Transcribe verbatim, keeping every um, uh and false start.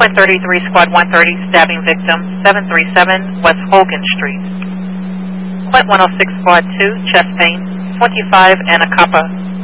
Point thirty-three, Squad one thirty, stabbing victim, seven three seven West Hogan Street. Point one oh six, Squad two, chest pain, twenty-five Anacapa